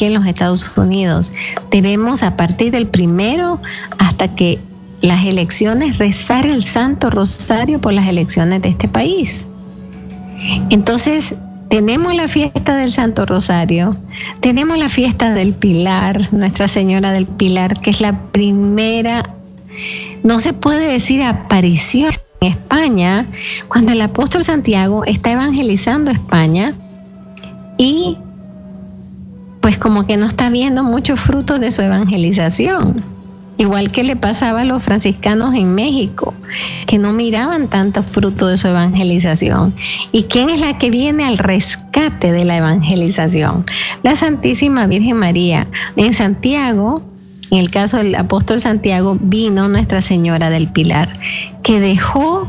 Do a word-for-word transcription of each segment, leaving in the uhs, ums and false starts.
aquí en los Estados Unidos, debemos a partir del primero hasta que las elecciones rezar el Santo Rosario por las elecciones de este país. Entonces, tenemos la fiesta del Santo Rosario, tenemos la fiesta del Pilar, Nuestra Señora del Pilar, que es la primera, no se puede decir aparición en España, cuando el apóstol Santiago está evangelizando España y pues como que no está viendo muchos frutos de su evangelización. Igual que le pasaba a los franciscanos en México, que no miraban tantos frutos de su evangelización. ¿Y quién es la que viene al rescate de la evangelización? La Santísima Virgen María. En Santiago, en el caso del apóstol Santiago, vino Nuestra Señora del Pilar, que dejó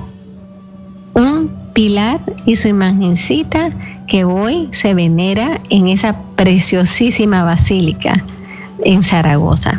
un pilar y su imagencita que hoy se venera en esa preciosísima basílica en Zaragoza.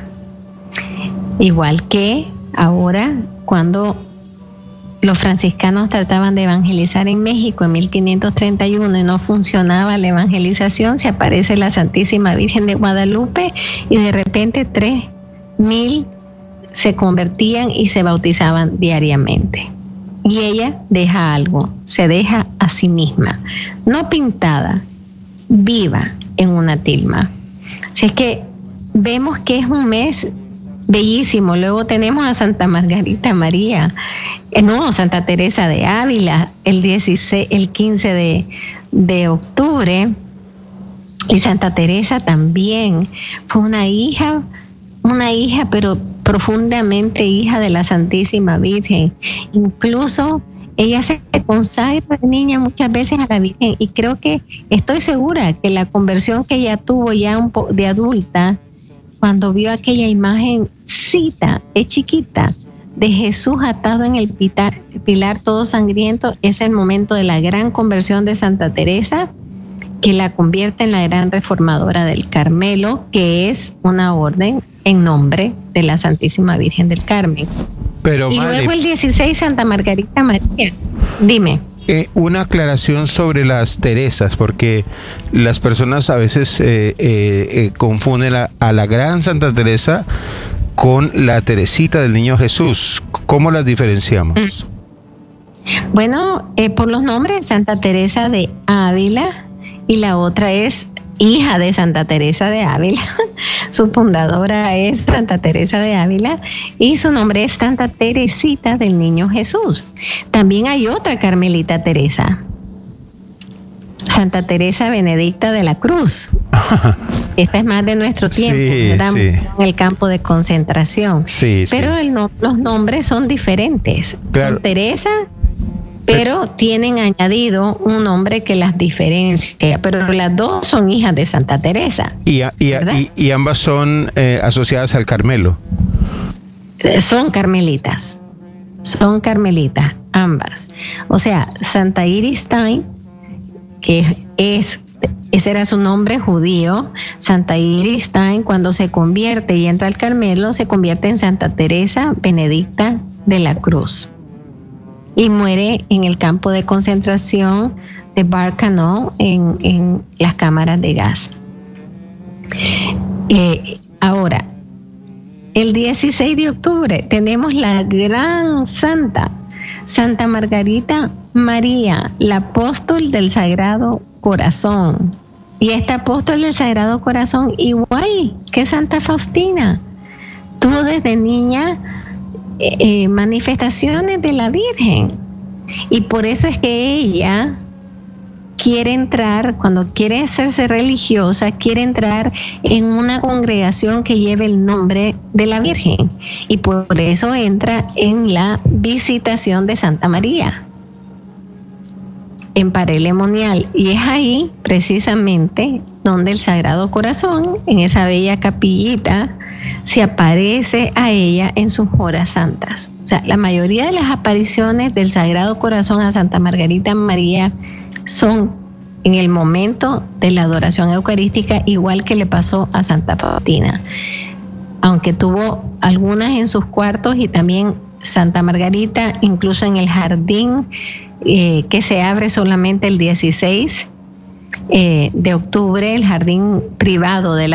Igual que ahora, cuando los franciscanos trataban de evangelizar en México en mil quinientos treinta y uno y no funcionaba la evangelización, se aparece la Santísima Virgen de Guadalupe y de repente tres mil se convertían y se bautizaban diariamente. Y ella deja algo, se deja a sí misma, no pintada, viva en una tilma. Así es que vemos que es un mes bellísimo. Luego tenemos a Santa Margarita María, eh, no, Santa Teresa de Ávila, el dieciséis, el quince de, de octubre, y Santa Teresa también fue una hija, una hija, pero profundamente hija de la Santísima Virgen. Incluso ella se consagra de niña muchas veces a la Virgen, y creo que, estoy segura que la conversión que ella tuvo ya un po- de adulta, cuando vio aquella imagencita, es chiquita, de Jesús atado en el pilar, pilar todo sangriento, es el momento de la gran conversión de Santa Teresa, que la convierte en la gran reformadora del Carmelo, que es una orden en nombre de la Santísima Virgen del Carmen. Pero, y madre, luego el dieciséis, Santa Margarita María. Dime. Eh, una aclaración sobre las Teresas, porque las personas a veces eh, eh, eh, confunden a, a la gran Santa Teresa con la Teresita del Niño Jesús. ¿Cómo las diferenciamos? Mm. Bueno, eh, por los nombres, Santa Teresa de Ávila, y la otra es hija de Santa Teresa de Ávila. Su fundadora es Santa Teresa de Ávila y su nombre es Santa Teresita del Niño Jesús. También hay otra Carmelita Teresa, Santa Teresa Benedicta de la Cruz. Esta es más de nuestro tiempo, sí, ¿verdad? Sí. En el campo de concentración. Sí, Pero sí. El no, los nombres son diferentes. Claro. Son Teresa, pero tienen añadido un nombre que las diferencia, pero las dos son hijas de Santa Teresa. Y, a, y, a, y, y ambas son eh, asociadas al Carmelo. Son carmelitas, son carmelitas, ambas. O sea, Santa Iris Stein, que es, ese era su nombre judío, Santa Iris Stein, cuando se convierte y entra al Carmelo, se convierte en Santa Teresa Benedicta de la Cruz. Y muere en el campo de concentración de Birkenau, en, en las cámaras de gas. Eh, ahora, el dieciséis de octubre tenemos la gran santa, Santa Margarita María, la apóstol del Sagrado Corazón. Y esta apóstol del Sagrado Corazón, igual que Santa Faustina, tuvo desde niña Eh, manifestaciones de la Virgen, y por eso es que ella quiere entrar, cuando quiere hacerse religiosa, quiere entrar en una congregación que lleve el nombre de la Virgen, y por eso entra en la visitación de Santa María en Parelemonial, y es ahí precisamente donde el Sagrado Corazón, en esa bella capillita, se aparece a ella en sus horas santas. O sea, la mayoría de las apariciones del Sagrado Corazón a Santa Margarita María son en el momento de la adoración eucarística, igual que le pasó a Santa Faustina, aunque tuvo algunas en sus cuartos, y también Santa Margarita incluso en el jardín eh, que se abre solamente el dieciséis eh, de octubre, el jardín privado de la